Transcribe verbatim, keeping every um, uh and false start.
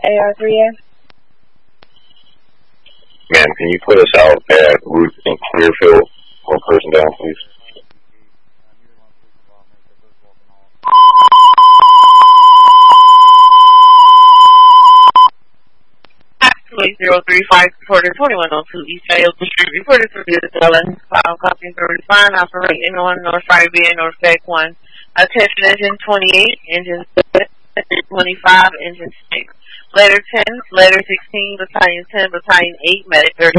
A R three A? Ma'am, can you put us out at Route in Clearfield? One person down, please. zero three five, reporter twenty-one oh two East Vale Street, reported for the Dillon, file copy thirty-five, operating on North Friday North Deck one. Attention engine twenty-eight, engine twenty-five, engine six. Letter ten, letter sixteen, battalion ten, battalion eight, medic thirty.